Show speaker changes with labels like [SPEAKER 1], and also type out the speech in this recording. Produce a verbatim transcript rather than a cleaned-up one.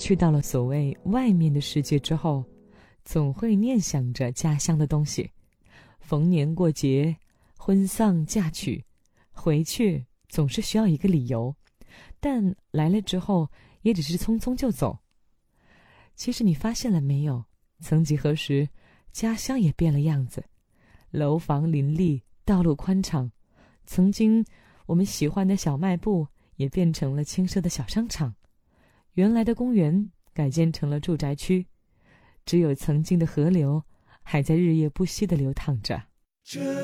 [SPEAKER 1] 去到了所谓外面的世界之后，总会念想着家乡的东西。逢年过节、婚丧嫁娶，回去总是需要一个理由，但来了之后也只是匆匆就走。其实你发现了没有，曾几何时，家乡也变了样子，楼房林立，道路宽敞，曾经我们喜欢的小卖部也变成了轻奢的小商场，原来的公园改建成了住宅区，只有曾经的河流还在日夜不息地流淌着。
[SPEAKER 2] 这